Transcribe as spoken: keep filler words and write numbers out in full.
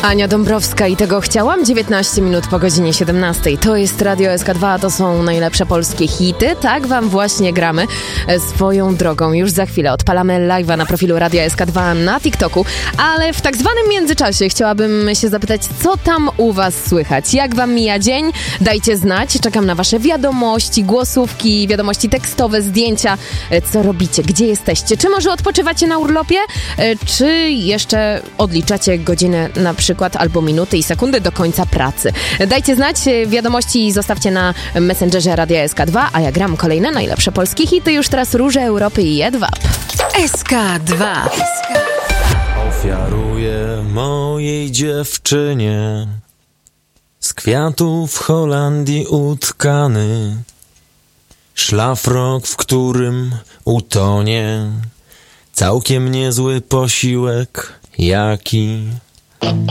Ania Dąbrowska i tego chciałam. dziewiętnaście minut po godzinie siedemnastej. To jest Radio S K dwa, to są najlepsze polskie hity. Tak wam właśnie gramy. Swoją drogą już za chwilę odpalamy live'a na profilu Radia S K dwa na TikToku, ale w tak zwanym międzyczasie chciałabym się zapytać, co tam u was słychać? Jak wam mija dzień? Dajcie znać. Czekam na wasze wiadomości, głosówki, wiadomości tekstowe, zdjęcia. Co robicie? Gdzie jesteście? Czy może odpoczywacie na urlopie? Czy jeszcze odliczacie godziny na przykład albo minuty i sekundy do końca pracy? Dajcie znać, wiadomości zostawcie na Messengerze Radia S K dwa, a ja gram kolejne najlepsze polskie hity. Już teraz Róże Europy i Jedwab. S K dwa. Ofiaruję mojej dziewczynie z kwiatów Holandii utkany szlafrok, w którym utonie całkiem niezły posiłek, jaki